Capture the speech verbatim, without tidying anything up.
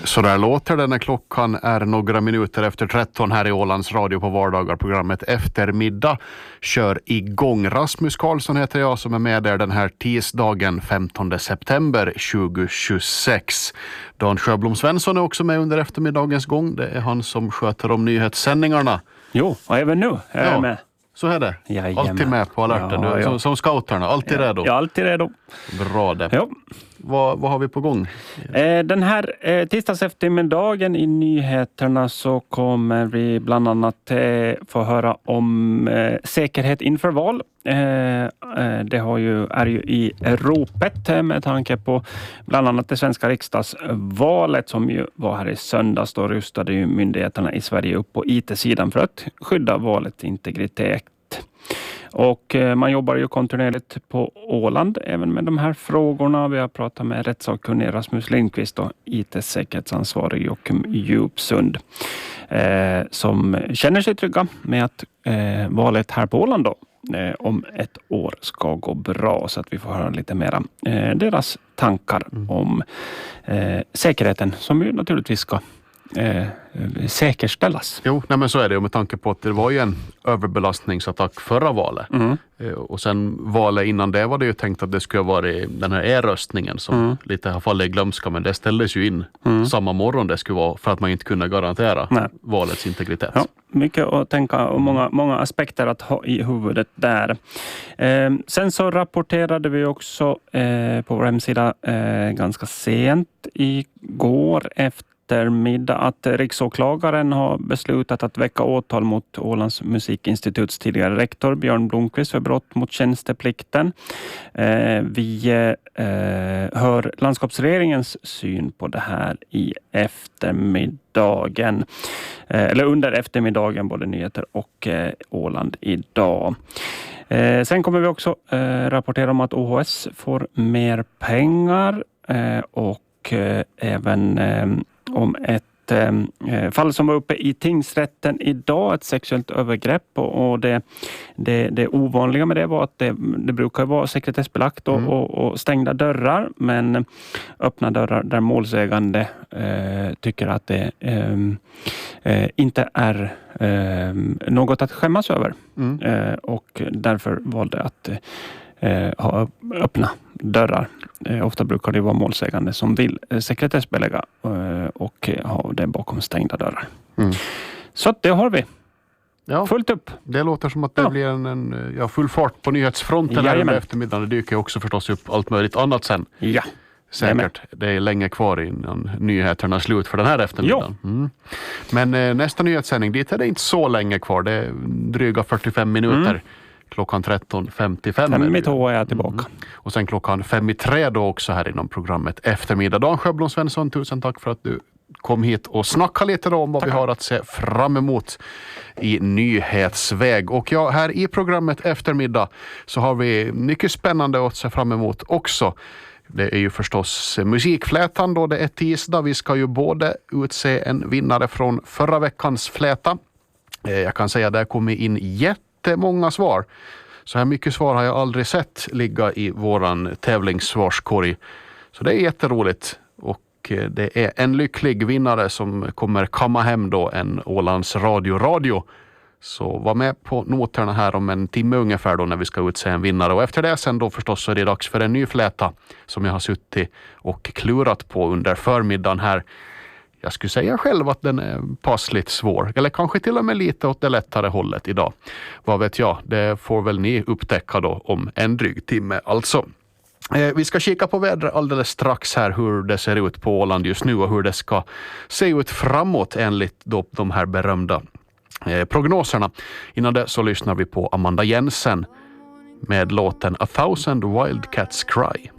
Så där låter det när klockan är några minuter efter tretton här i Ålands Radio på vardagar. Programmet Eftermiddag kör igång. Rasmus Karlsson heter jag som är med där den här tisdagen femtonde september tjugohundratjugosex. Dan Sjöblom Svensson är också med under eftermiddagens gång. Det är han som sköter om nyhetssändningarna. Jo, och även nu är jag ja. med. Så är det. Jajamän. Alltid med på alerten. Ja, du, ja. som, som scouterna. Alltid ja. redo. Ja, alltid redo. Bra det. Ja. Vad, vad har vi på gång? Eh, den här eh, tisdags eftermiddagen i nyheterna så kommer vi bland annat eh, få höra om eh, säkerhet inför val. Eh, eh, det har ju, är ju i ropet eh, med tanke på bland annat det svenska riksdagsvalet som ju var här i söndags. Då rustade ju myndigheterna i Sverige upp på I T-sidan för att skydda valets integritet. Och man jobbar ju kontinuerligt på Åland även med de här frågorna. Vi har pratat med rättssakkunnig Rasmus Lindqvist och I T-säkerhetsansvarig Joakim Djupsund eh, som känner sig trygga med att eh, valet här på Åland då, eh, om ett år ska gå bra, så att vi får höra lite mera eh, deras tankar mm. om eh, säkerheten som ju naturligtvis ska Eh, säkerställas. Jo, nej men så är det, och med tanke på att det var ju en överbelastningsattack förra valet. Mm. Eh, och sen valet innan det var det ju tänkt att det skulle vara den här e-röstningen som mm. lite har fallit i glömska, men det ställdes ju in mm. samma morgon det skulle vara för att man inte kunde garantera nej. valets integritet. Ja, mycket att tänka och många, många aspekter att ha i huvudet där. Eh, sen så rapporterade vi också eh, på vår hemsida eh, ganska sent igår efter eftermiddag att riksåklagaren har beslutat att väcka åtal mot Ålands musikinstituts tidigare rektor Björn Blomqvist för brott mot tjänsteplikten. Eh, vi eh, hör landskapsregeringens syn på det här i eftermiddagen. Eh, eller under eftermiddagen, både nyheter och eh, Åland idag. Eh, sen kommer vi också eh, rapportera om att O H S får mer pengar eh, och eh, även eh, om ett eh, fall som var uppe i tingsrätten idag, ett sexuellt övergrepp, och, och det, det, det ovanliga med det var att det, det brukar vara sekretessbelagt och, mm. och, och stängda dörrar, men öppna dörrar där målsägande eh, tycker att det eh, eh, inte är eh, något att skämmas över mm. eh, och därför valde att eh, ha öppna dörrar. Eh, ofta brukar det vara målsägande som vill eh, sekretessbelägga eh, och ha det bakom stängda dörrar. Mm. Så att det har vi. Ja, fullt upp. Det låter som att det ja. blir en, en ja, full fart på nyhetsfronten här under eftermiddagen. Det dyker också förstås upp allt möjligt annat sen. Ja. Säkert. Det är länge kvar innan nyheterna är slut för den här eftermiddagen. Mm. Men eh, nästa nyhetssändning, dit är det inte så länge kvar. Det är dryga fyrtiofem minuter. Mm. Klockan tretton femtiofem. Fem i två är jag tillbaka. Mm. Och sen klockan fem i tre då också här inom programmet Eftermiddag. Dan Sjöblom Svensson, tusen tack för att du kom hit och snacka lite då om vad tack. vi har att se fram emot i nyhetsväg. Och ja, här i programmet Eftermiddag så har vi mycket spännande att se fram emot också. Det är ju förstås musikflätan då, det är tisdag. Vi ska ju både utse en vinnare från förra veckans fläta. Jag kan säga att det kommer in jättemånga svar. Så här mycket svar har jag aldrig sett ligga i våran tävlingssvarskorg. Så det är jätteroligt. Och det är en lycklig vinnare som kommer kamma hem då en Ålands Radio Radio. Så var med på noterna här om en timme ungefär då när vi ska utse en vinnare. Och efter det sen då förstås så är det dags för en ny fläta som jag har suttit och klurat på under förmiddagen här. Jag skulle säga själv att den är passligt svår. Eller kanske till och med lite åt det lättare hållet idag. Vad vet jag, det får väl ni upptäcka då om en dryg timme alltså. Eh, vi ska kika på vädret alldeles strax här, hur det ser ut på Åland just nu och hur det ska se ut framåt enligt då de här berömda eh, prognoserna. Innan det så lyssnar vi på Amanda Jensen med låten A Thousand Wildcats Cry.